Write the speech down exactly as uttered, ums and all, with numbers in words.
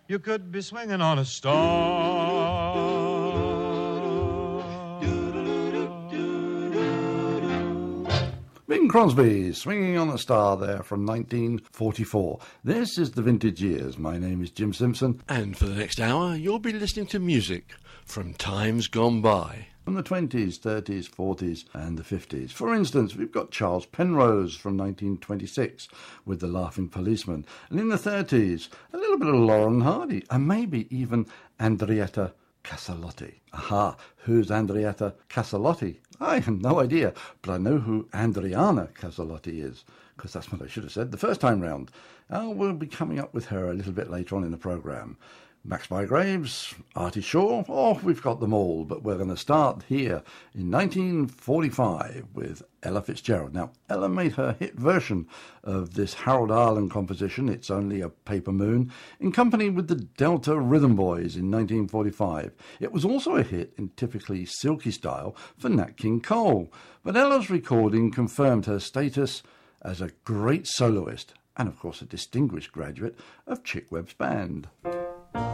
you could be swinging on a star. Bing Crosby, Swinging on a Star there from nineteen forty-four. This is The Vintage Years. My name is Jim Simpson. And for the next hour, you'll be listening to music from times gone by. From the twenties, thirties, forties and the fifties. For instance, we've got Charles Penrose from nineteen twenty-six with The Laughing Policeman. And in the thirties, a little bit of Lauren Hardy and maybe even Andrietta Casalotti. Aha, who's Andrietta Casalotti? I have no idea, but I know who Adriana Casalotti is, because that's what I should have said the first time round. Uh, we'll be coming up with her a little bit later on in the programme. Max Bygraves, Artie Shaw, oh, we've got them all, but we're going to start here in nineteen forty-five with Ella Fitzgerald. Now, Ella made her hit version of this Harold Arlen composition, It's Only a Paper Moon, in company with the Delta Rhythm Boys in nineteen forty-five. It was also a hit in typically silky style for Nat King Cole, but Ella's recording confirmed her status as a great soloist and, of course, a distinguished graduate of Chick Webb's band.